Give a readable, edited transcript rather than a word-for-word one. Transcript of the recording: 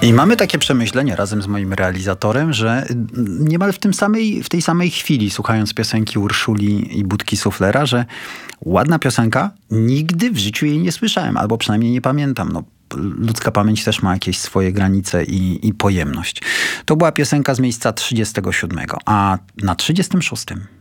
I mamy takie przemyślenie razem z moim realizatorem, że niemal w tej samej chwili, słuchając piosenki Urszuli i Budki Suflera, że ładna piosenka, nigdy w życiu jej nie słyszałem, albo przynajmniej nie pamiętam. No, ludzka pamięć też ma jakieś swoje granice i pojemność. To była piosenka z miejsca 37, a na 36